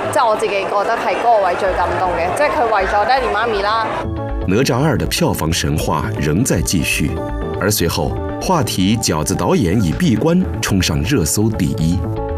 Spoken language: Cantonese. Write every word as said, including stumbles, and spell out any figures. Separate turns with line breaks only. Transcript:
即係我自己覺得係嗰個位最感動嘅，即係佢為咗爹哋媽咪啦。
哪吒二的票房神話仍在繼續，而隨後話題餃子導演已閉關衝上熱搜第一。